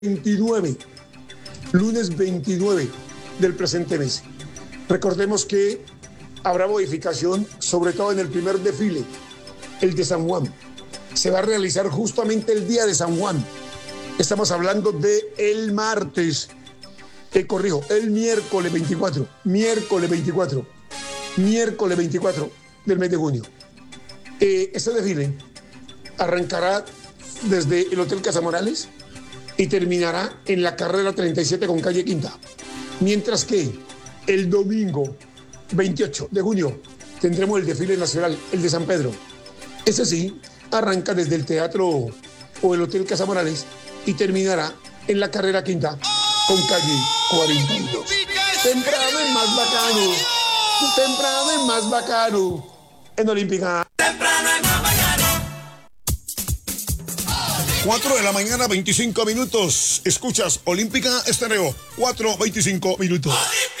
29, lunes 29 del presente mes. Recordemos que habrá modificación, sobre todo en el primer desfile, el de San Juan. Se va a realizar justamente el día de San Juan. Estamos hablando de el martes, el miércoles 24 del mes de junio. Este desfile arrancará desde el Hotel Casa Morales y terminará en la carrera 37 con calle Quinta. Mientras que el domingo 28 de junio tendremos el desfile nacional, el de San Pedro. Ese sí, arranca desde el teatro o el Hotel Casa Morales y terminará en la carrera Quinta con calle 42. Temprano es más bacano. Temprano es más bacano. En Olímpica. Temprano es más bacano. 4 de la mañana, 25 minutos. Escuchas Olímpica Estéreo. 4:25 minutos.